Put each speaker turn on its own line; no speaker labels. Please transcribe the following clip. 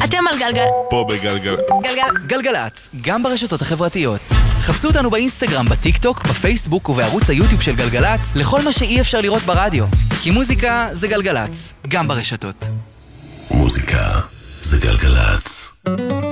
אתם על גלגל.
פה בגלגל.
גלגלצ, גם ברשתות החברתיות. חפשו אותנו באינסטגרם, בטיק טוק, בפייסבוק ובערוץ היוטיוב של גלגלצ, לכל מה שאי אפשר לראות ברדיו. כי מוזיקה זה גלגלצ, גם ברשתות.
מוזיקה זה גלגלצ.